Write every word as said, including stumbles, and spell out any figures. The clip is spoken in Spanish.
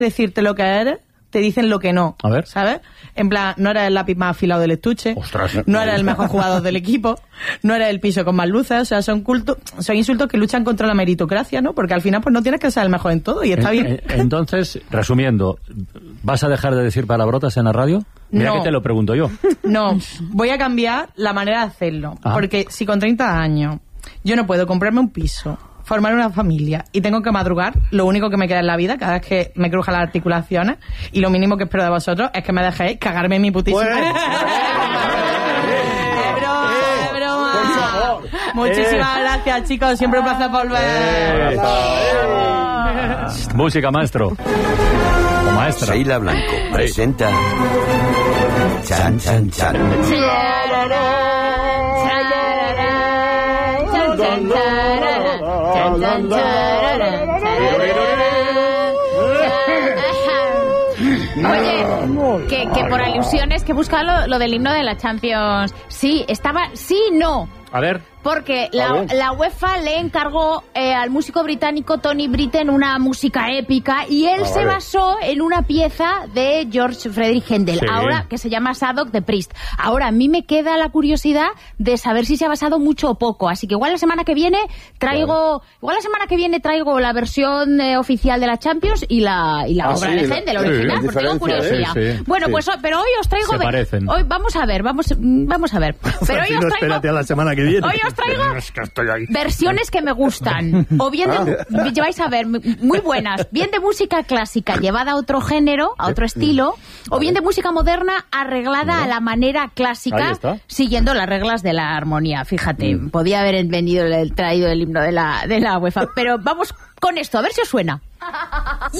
decirte lo que eres, te dicen lo que no. A ver. ¿Sabes? En plan, no eres el lápiz más afilado del estuche. Ostras. No eres el mejor jugador del equipo. No eres el piso con más luces. O sea, son cultos, son insultos que luchan contra la meritocracia, ¿no? Porque al final pues no tienes que ser el mejor en todo y está en, bien. En, entonces, resumiendo, ¿vas a dejar de decir palabrotas en la radio? Mira No. que te lo pregunto yo. No, voy a cambiar la manera de hacerlo. Ah. Porque si con treinta años yo no puedo comprarme un piso, formar una familia y tengo que madrugar, lo único que me queda en la vida, cada vez que me crujan las articulaciones, y lo mínimo que espero de vosotros es que me dejéis cagarme en mi putísima. Pues, ¡Es broma, es broma! Muchísimas Eh. gracias, chicos. Siempre un placer volver. Eh. Música, maestro. O maestra. Sheila Blanco presenta Chan Chan Chan. Oye, que, que por alusiones que busca lo, lo del himno de la Champions. Sí, estaba... Sí, no. A ver. Porque la, la UEFA le encargó eh, al músico británico Tony Britten una música épica y él Ah, se vale. basó en una pieza de George Friedrich Händel, Sí. ahora que se llama Sadok de Priest. Ahora, a mí me queda la curiosidad de saber si se ha basado mucho o poco, así que igual la semana que viene traigo igual la semana que viene traigo la versión eh, oficial de la Champions y la, y la Ah, obra sí, de la- Händel sí, original, la porque tengo diferencia, curiosidad. ¿eh? Sí, sí, bueno, sí. pues ho- pero hoy os traigo... Se parecen. Hoy vamos a ver, vamos, vamos a ver. Pero hoy Francino, os traigo... espérate a la semana que viene. Hoy os traigo Es que estoy ahí. versiones que me gustan, o bien de, vais a ver, muy buenas, bien de música clásica llevada a otro género, a otro estilo, o bien de música moderna arreglada a la manera Ahí clásica, está. siguiendo las reglas de la armonía. Fíjate, podía haber venido el traído el himno de la de la UEFA, pero vamos con esto, a ver si os suena.